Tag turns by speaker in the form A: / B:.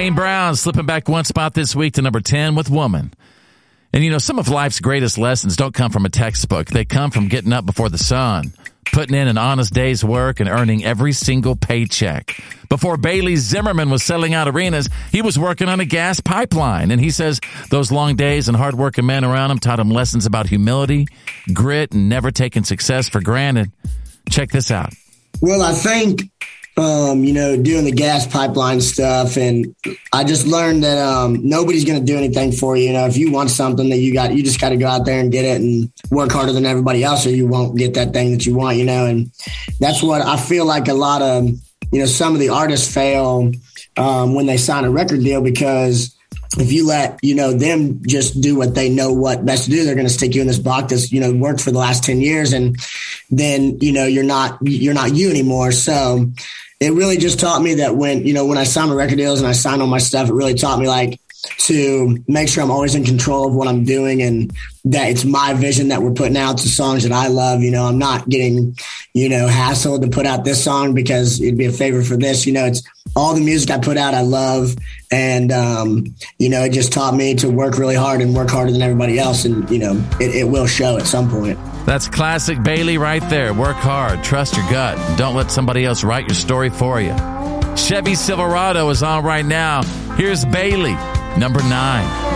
A: Kane Brown slipping back one spot this week to number 10 with Woman. And, some of life's greatest lessons don't come from a textbook. They come from getting up before the sun, putting in an honest day's work, and earning every single paycheck. Before Bailey Zimmerman was selling out arenas, he was working on a gas pipeline. And he says those long days and hardworking men around him taught him lessons about humility, grit, and never taking success for granted. Check this out.
B: Well, I think, doing the gas pipeline stuff, and I just learned that nobody's going to do anything for you. If you want something that you just got to go out there and get it and work harder than everybody else, or you won't get that thing that you want, and that's what I feel like a lot of, some of the artists fail when they sign a record deal, because if you let, them just do what they know what best to do, they're going to stick you in this box that's, worked for the last 10 years. And then, you're not you anymore. So it really just taught me that when I signed my record deals and I signed all my stuff, it really taught me to make sure I'm always in control of what I'm doing, and that it's my vision that we're putting out the songs that I love. I'm not getting, hassled to put out this song because it'd be a favor for this. It's all the music I put out, I love. And, it just taught me to work really hard and work harder than everybody else. And, it will show at some point.
A: That's classic Bailey right there. Work hard, trust your gut, and don't let somebody else write your story for you. Chevy Silverado is on right now. Here's Bailey, number 9.